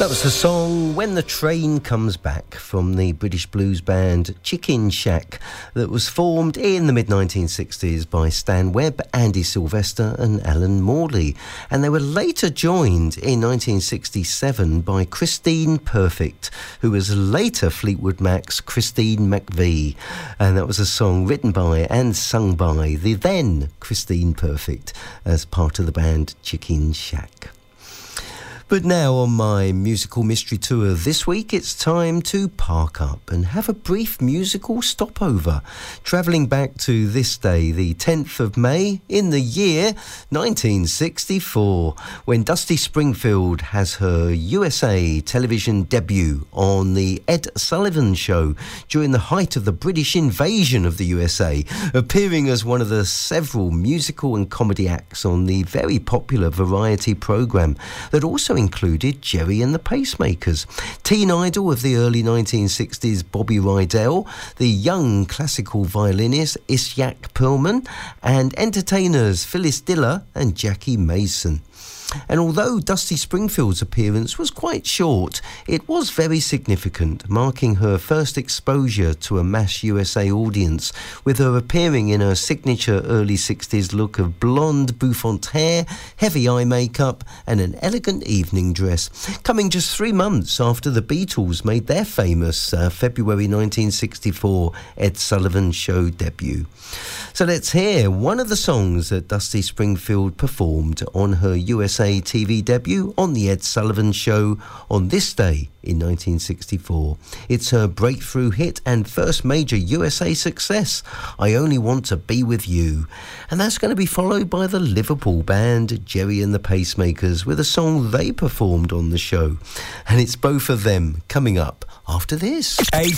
That was the song When the Train Comes Back from the British blues band Chicken Shack that was formed in the mid-1960s by Stan Webb, Andy Sylvester and Alan Morley. And they were later joined in 1967 by Christine Perfect, who was later Fleetwood Mac's Christine McVie. And that was a song written by and sung by the then Christine Perfect as part of the band Chicken Shack. But now on my musical mystery tour this week, it's time to park up and have a brief musical stopover, travelling back to this day, the 10th of May, in the year 1964, when Dusty Springfield has her USA television debut on the Ed Sullivan Show during the height of the British invasion of the USA, appearing as one of the several musical and comedy acts on the very popular variety programme that also included Jerry and the Pacemakers, teen idol of the early 1960s Bobby Rydell, the young classical violinist Itzhak Perlman, and entertainers Phyllis Diller and Jackie Mason. And although Dusty Springfield's appearance was quite short, it was very significant, marking her first exposure to a mass USA audience, with her appearing in her signature early 60s look of blonde bouffant hair, heavy eye makeup and an elegant evening dress, coming just 3 months after the Beatles made their famous February 1964 Ed Sullivan Show debut. So let's hear one of the songs that Dusty Springfield performed on her USA TV debut on the Ed Sullivan Show on this day in 1964. It's her breakthrough hit and first major USA success, I Only Want to Be With You. And that's going to be followed by the Liverpool band Jerry and the Pacemakers with a song they performed on the show. And it's both of them coming up after this.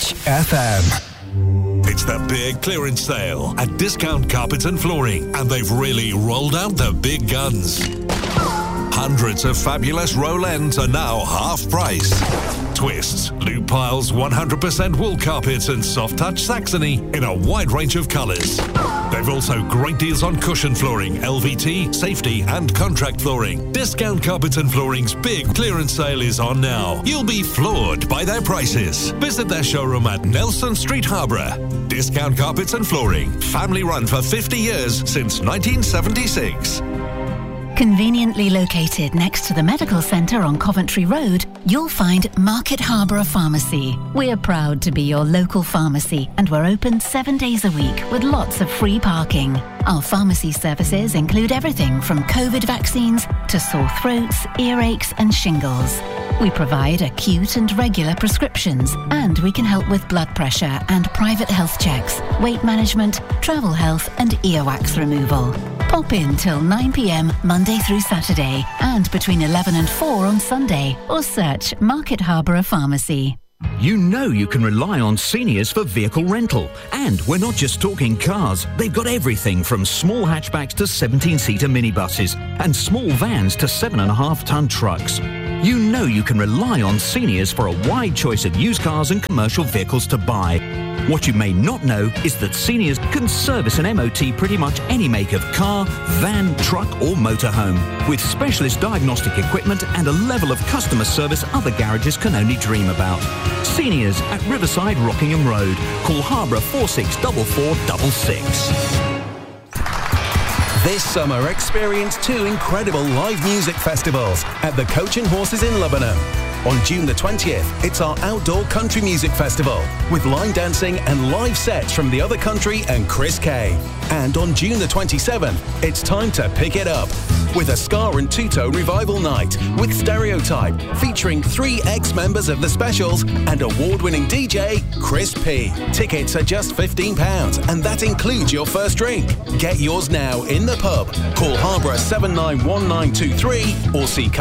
HFM. It's the big clearance sale at Discount Carpets and Flooring, and they've really rolled out the big guns. Hundreds of fabulous roll ends are now half price. Twists, loop piles, 100% wool carpets and soft touch Saxony in a wide range of colours. They've also great deals on cushion flooring, LVT, safety and contract flooring. Discount Carpets and Flooring's big clearance sale is on now. You'll be floored by their prices. Visit their showroom at Nelson Street, Harborough. Discount Carpets and Flooring, family run for 50 years since 1976. Conveniently located next to the medical centre on Coventry Road, you'll find Market Harborough Pharmacy. We're proud to be your local pharmacy, and we're open 7 days a week with lots of free parking. Our pharmacy services include everything from COVID vaccines to sore throats, earaches and shingles. We provide acute and regular prescriptions, and we can help with blood pressure and private health checks, weight management, travel health and earwax removal. Pop in till 9 p.m. Monday through Saturday and between 11 and 4 on Sunday, or search Market Harborough Pharmacy. You know you can rely on Seniors for vehicle rental. And we're not just talking cars. They've got everything from small hatchbacks to 17-seater minibuses and small vans to 7.5-ton trucks. You know you can rely on Seniors for a wide choice of used cars and commercial vehicles to buy. What you may not know is that Seniors can service an MOT pretty much any make of car, van, truck or motorhome, with specialist diagnostic equipment and a level of customer service other garages can only dream about. Seniors at Riverside Rockingham Road. Call Harborough 464466. This summer, experience 2 incredible live music festivals at the Coach and Horses in Lebanon. On June the 20th, it's our outdoor country music festival with line dancing and live sets from The Other Country and Chris Kay. And on June the 27th, it's time to pick it up with a Scar and Two-Toe revival night with Stereotype, featuring 3 ex-members of the Specials and award-winning DJ Chris P. Tickets are just £15 and that includes your first drink. Get yours now in the pub. Call Harborough 791923 or see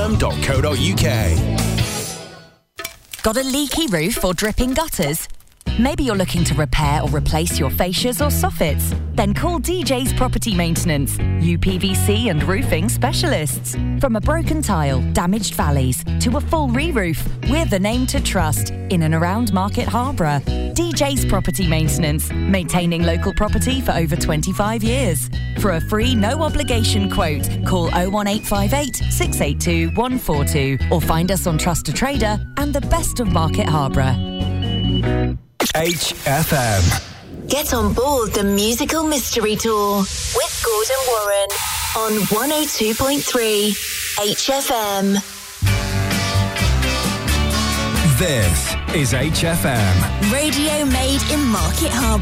coachandhorseslebanon.co.uk. Got a leaky roof or dripping gutters? Maybe you're looking to repair or replace your fascias or soffits? Then call DJ's Property Maintenance, UPVC and roofing specialists. From a broken tile, damaged valleys, to a full re-roof, we're the name to trust in and around Market Harborough. DJ's Property Maintenance, maintaining local property for over 25 years. For a free, no-obligation quote, call 01858 682 142 or find us on Trust a Trader and the best of Market Harborough. HFM. Get on board the musical mystery tour with Gordon Warren on 102.3 HFM. This is HFM. Radio made in Market Harborough.